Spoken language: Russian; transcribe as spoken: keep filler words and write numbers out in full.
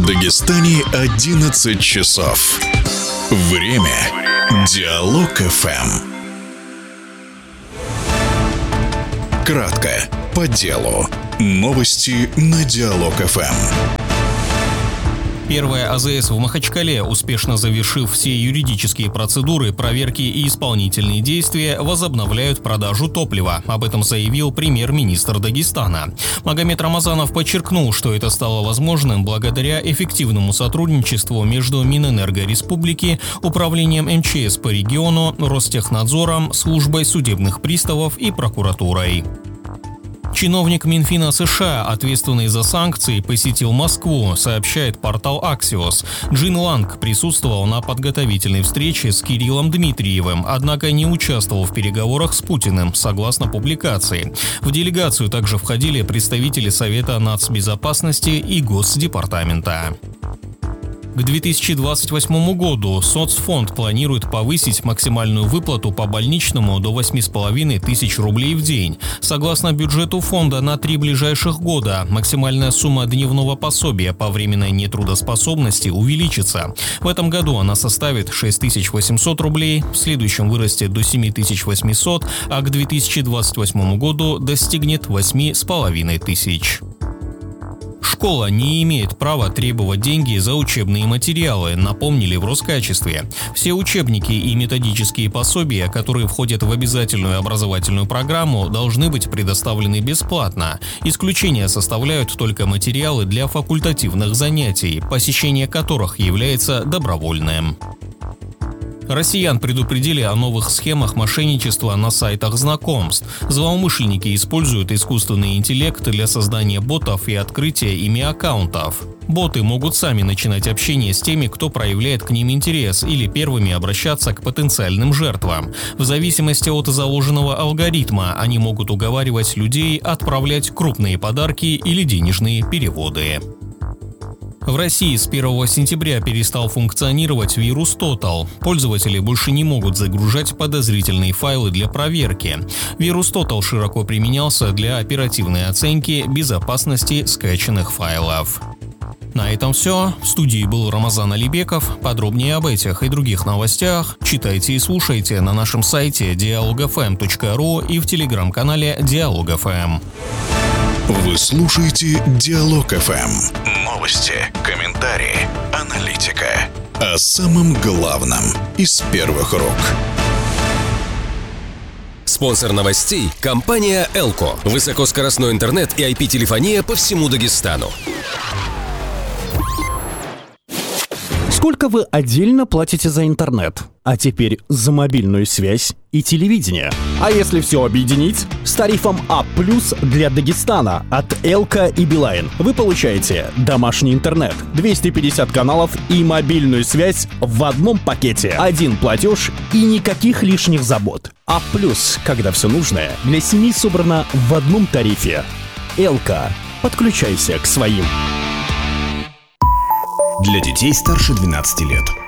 В Дагестане одиннадцать часов. Время Диалог эф эм. Кратко, по делу. Новости на Диалог эф эм. Первая АЗС в Махачкале, успешно завершив все юридические процедуры, проверки и исполнительные действия, возобновляют продажу топлива. Об этом заявил премьер-министр Дагестана. Магомед Рамазанов подчеркнул, что это стало возможным благодаря эффективному сотрудничеству между Минэнерго Республики, Управлением эм че эс по региону, Ростехнадзором, Службой судебных приставов и прокуратурой. Чиновник Минфина США, ответственный за санкции, посетил Москву, сообщает портал Axios. Джин Ланг присутствовал на подготовительной встрече с Кириллом Дмитриевым, однако не участвовал в переговорах с Путиным, согласно публикации. В делегацию также входили представители Совета нацбезопасности и Госдепартамента. К две тысячи двадцать восьмому году соцфонд планирует повысить максимальную выплату по больничному до восьми с половиной тысяч рублей в день. Согласно бюджету фонда на три ближайших года, максимальная сумма дневного пособия по временной нетрудоспособности увеличится. В этом году она составит шесть тысяч восемьсот рублей, в следующем вырастет до семь тысяч восемьсот, а к две тысячи двадцать восьмому году достигнет восемь с половиной тысяч. Школа не имеет права требовать деньги за учебные материалы, напомнили в Роскачестве. Все учебники и методические пособия, которые входят в обязательную образовательную программу, должны быть предоставлены бесплатно. Исключения составляют только материалы для факультативных занятий, посещение которых является добровольным. Россиян предупредили о новых схемах мошенничества на сайтах знакомств. Злоумышленники используют искусственный интеллект для создания ботов и открытия ими аккаунтов. Боты могут сами начинать общение с теми, кто проявляет к ним интерес, или первыми обращаться к потенциальным жертвам. В зависимости от заложенного алгоритма они могут уговаривать людей отправлять крупные подарки или денежные переводы. В России с первого сентября перестал функционировать вирус Total. Пользователи больше не могут загружать подозрительные файлы для проверки. Вирус Total широко применялся для оперативной оценки безопасности скачанных файлов. На этом все. В студии был Рамазан Алибеков. Подробнее об этих и других новостях читайте и слушайте на нашем сайте диалог эф эм точка ру и в телеграм-канале Диалог эф эм. Вы слушаете Диалог эф эм. Новости, комментарии, аналитика. О самом главном из первых рук. Спонсор новостей – компания Элко. Высокоскоростной интернет и ай пи-телефония по всему Дагестану. Сколько вы отдельно платите за интернет? А теперь за мобильную связь и телевидение. А если все объединить? С тарифом А плюс для Дагестана от Элка и Билайн вы получаете домашний интернет, двести пятьдесят каналов и мобильную связь в одном пакете. Один платеж и никаких лишних забот. А плюс, когда все нужное для семьи собрано в одном тарифе. Элка. Подключайся к своим. Для детей старше двенадцати лет.